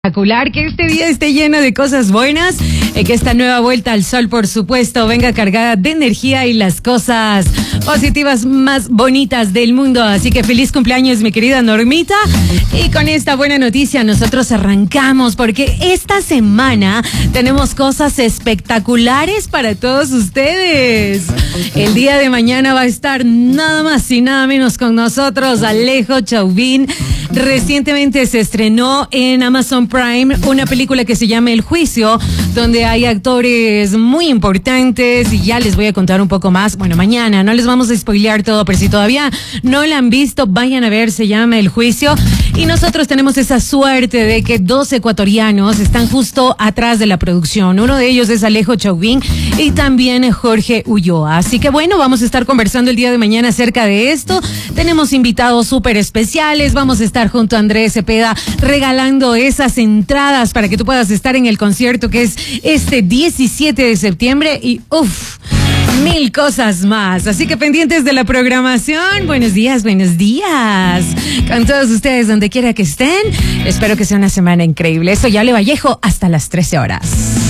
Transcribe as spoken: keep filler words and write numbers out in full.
Espectacular, que este día esté lleno de cosas buenas, eh, que esta nueva vuelta al sol, por supuesto, venga cargada de energía y las cosas positivas más bonitas del mundo. Así que feliz cumpleaños, mi querida Normita. Y con esta buena noticia nosotros arrancamos, porque esta semana tenemos cosas espectaculares para todos ustedes. El día de mañana va a estar nada más y nada menos con nosotros Alejo Chauvin. Recientemente se estrenó en Amazon Prime una película que se llama El Juicio, donde hay actores muy importantes y ya les voy a contar un poco más. Bueno, mañana no les vamos a spoilear todo, pero si todavía no la han visto, vayan a ver, se llama El Juicio. Y nosotros tenemos esa suerte de que dos ecuatorianos están justo atrás de la producción. Uno de ellos es Alejo Chauvin y también Jorge Ulloa. Así que bueno, vamos a estar conversando el día de mañana acerca de esto. Tenemos invitados súper especiales, vamos a estar junto a Andrés Cepeda regalando esas entradas para que tú puedas estar en el concierto que es este diecisiete de septiembre y uff, mil cosas más. Así que pendientes de la programación. Buenos días, buenos días con todos ustedes donde quiera que estén. Espero que sea una semana increíble. Soy Ale Vallejo, hasta las trece horas.